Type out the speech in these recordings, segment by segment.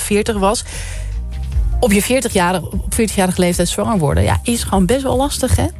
40 was. Op je 40-jarige leeftijd zwanger worden, ja, is gewoon best wel lastig, hè?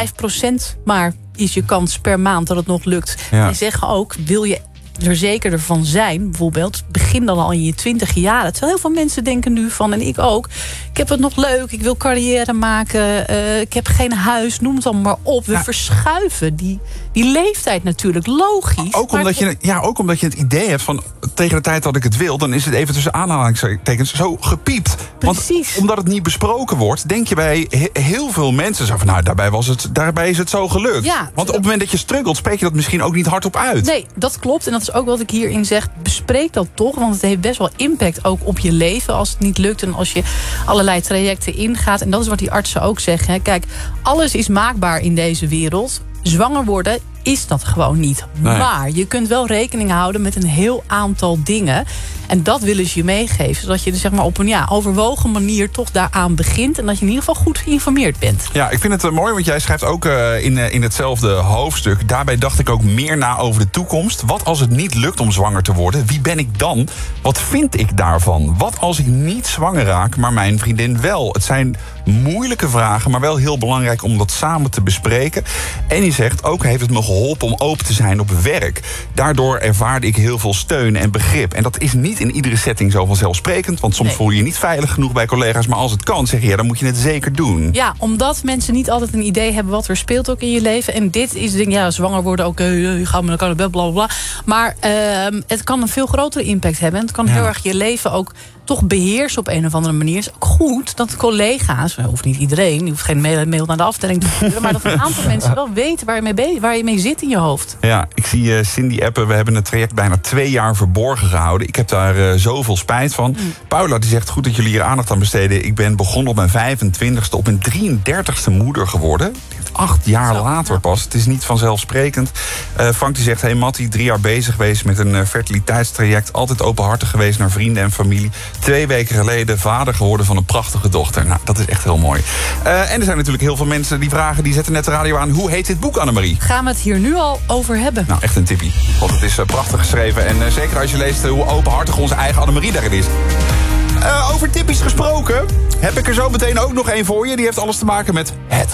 5% maar is je kans per maand dat het nog lukt. Ja. En zeggen ook, wil je er zeker van zijn, bijvoorbeeld, begin dan al in je 20 jaren. Terwijl heel veel mensen denken nu van, en ik ook, ik heb het nog leuk, ik wil carrière maken, ik heb geen huis, noem het dan maar op. We verschuiven die leeftijd natuurlijk, logisch. Ook omdat je het idee hebt van, tegen de tijd dat ik het wil, dan is het even tussen aanhalingstekens zo gepiept. Precies. Want omdat het niet besproken wordt, denk je bij heel veel mensen zo van, nou, daarbij is het zo gelukt. Ja, want op het moment dat je struggelt, spreek je dat misschien ook niet hardop uit. Nee, dat klopt. En dat is ook wat ik hierin zeg. Bespreek dat toch, want het heeft best wel impact ook op je leven als het niet lukt en als je allerlei trajecten ingaat. En dat is wat die artsen ook zeggen. Hè. Kijk, alles is maakbaar in deze wereld. Zwanger worden is dat gewoon niet. Nee. Maar je kunt wel rekening houden met een heel aantal dingen. En dat willen ze je meegeven. Zodat je er zeg maar op een overwogen manier toch daaraan begint. En dat je in ieder geval goed geïnformeerd bent. Ja, ik vind het mooi, want jij schrijft ook in hetzelfde hoofdstuk. Daarbij dacht ik ook meer na over de toekomst. Wat als het niet lukt om zwanger te worden? Wie ben ik dan? Wat vind ik daarvan? Wat als ik niet zwanger raak, maar mijn vriendin wel? Het zijn moeilijke vragen, maar wel heel belangrijk om dat samen te bespreken. En je zegt, ook heeft het me geholpen om open te zijn op werk. Daardoor ervaarde ik heel veel steun en begrip. En dat is niet in iedere setting zo vanzelfsprekend. Want soms voel je je niet veilig genoeg bij collega's. Maar als het kan, zeg je, dan moet je het zeker doen. Ja, omdat mensen niet altijd een idee hebben wat er speelt ook in je leven. En dit is het ding, zwanger worden, oké, dan kan het bla bla bla. Maar het kan een veel grotere impact hebben. En het kan heel erg je leven ook toch beheersen op een of andere manier. Het is ook goed dat collega's, hoeft niet iedereen, je hoeft geen mail naar de afdeling te sturen, maar dat een aantal mensen wel weten waar je mee zit in je hoofd. Ja, ik zie Cindy appen, we hebben het traject bijna 2 jaar verborgen gehouden. Ik heb daar zoveel spijt van. Paula die zegt, goed dat jullie hier aandacht aan besteden. Ik ben begonnen op mijn 25ste, op mijn 33ste moeder geworden. 8 jaar later pas. Het is niet vanzelfsprekend. Frank die zegt, hey Mattie, 3 jaar bezig geweest met een fertiliteitstraject. Altijd openhartig geweest naar vrienden en familie. 2 weken geleden vader geworden van een prachtige dochter. Nou, dat is echt heel mooi. En er zijn natuurlijk heel veel mensen die vragen, die zetten net de radio aan. Hoe heet dit boek, Annemarie? Gaan we het hier nu al over hebben? Nou, echt een tippie. Want het is prachtig geschreven. En zeker als je leest hoe openhartig onze eigen Annemarie daarin is. Over tippies gesproken heb ik er zo meteen ook nog één voor je. Die heeft alles te maken met het